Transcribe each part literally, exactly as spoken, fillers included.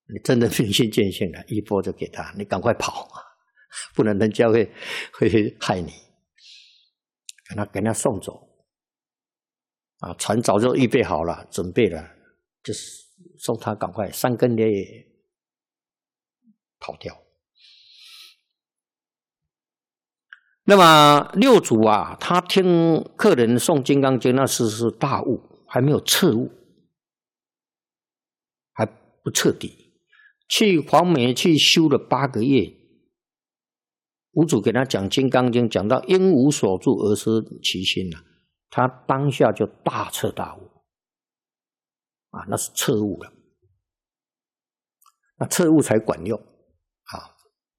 你真的明心见性了，一波就给他，你赶快跑，不然人家会会害你，给他给他送走。啊，船早就预备好了，准备了，就是送他赶快三更烈跑掉。那么六祖啊，他听客人诵《金刚经》，那时是大悟，还没有彻悟，还不彻底。去黄梅去修了八个月，五祖给他讲《金刚经》，讲到因无所住而失其心了，他当下就大彻大悟，啊，那是彻悟了，那彻悟才管用啊。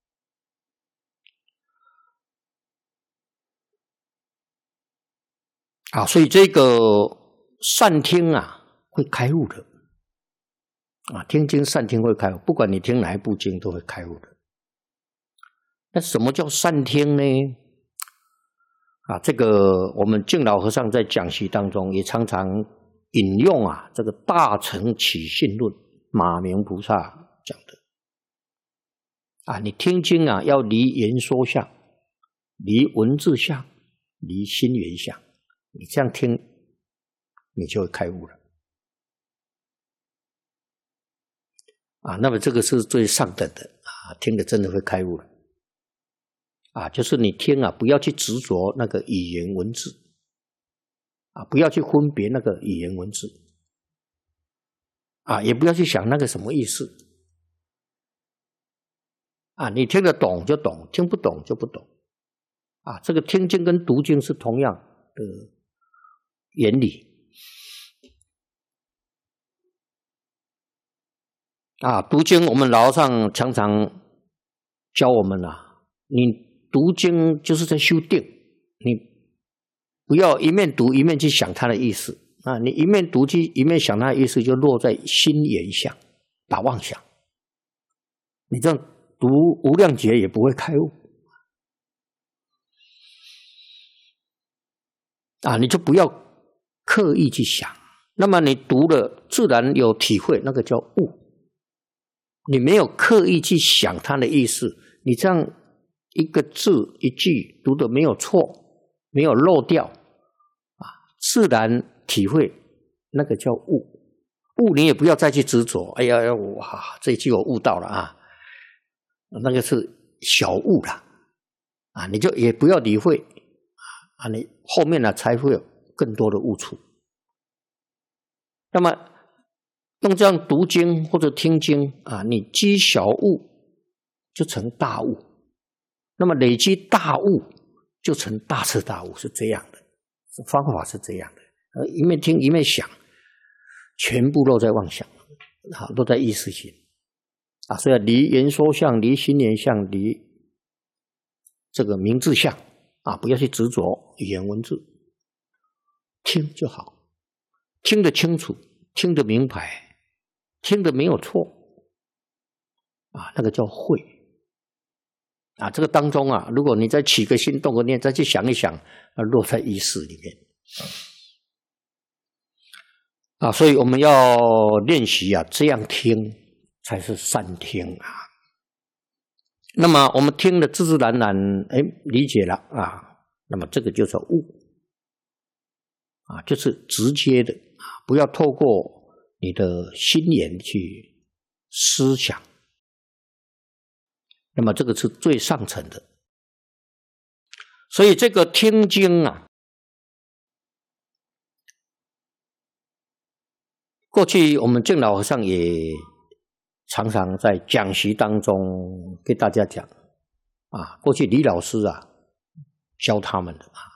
啊，所以这个善听啊，会开悟的啊，听经善听会开悟，不管你听哪一部经都会开悟的。那什么叫善听呢？啊，这个我们净老和尚在讲习当中也常常引用啊，这个《大乘起信论》马明菩萨讲的啊，你听经啊，要离言说相，离文字相，离心缘相。你这样听，你就会开悟了啊！那么这个是最上等的啊，听的真的会开悟了啊！就是你听啊，不要去执着那个语言文字啊，不要去分别那个语言文字啊，也不要去想那个什么意思啊！你听得懂就懂，听不懂就不懂啊！这个听经跟读经是同样的原理啊，读经我们老和尚常常教我们啊，你读经就是在修定，你不要一面读一面去想它的意思啊，你一面读去一面想它的意思，就落在心缘相，打妄想，你这样读无量劫也不会开悟啊，你就不要刻意去想，那么你读了自然有体会，那个叫悟。你没有刻意去想它的意思，你这样一个字一句读的没有错，没有漏掉啊，自然体会，那个叫悟。悟你也不要再去执着，哎呀，哇，这一句我悟到了啊，那个是小悟了啊，你就也不要理会啊，你后面呢才会有更多的悟处。那么用这样读经或者听经啊，你积小悟就成大悟，那么累积大悟就成大彻大悟，是这样的，方法是这样的。呃，一面听一面想，全部落在妄想，啊，落在意识心啊，所以要离言说相，离心言相，离这个名字相啊，不要去执着语言文字，听就好，听得清楚，听得明白。听得没有错啊，那个叫慧啊。这个当中啊，如果你再起个心动个念，再去想一想，啊，落在意识里面啊。所以我们要练习啊，这样听才是善听啊。那么我们听得自自然然，哎，理解了啊，那么这个就是悟啊，就是直接的啊，不要透过你的心眼去思想，那么这个是最上层的。所以这个听经啊，过去我们净老和尚也常常在讲习当中给大家讲啊，过去李老师啊教他们的啊。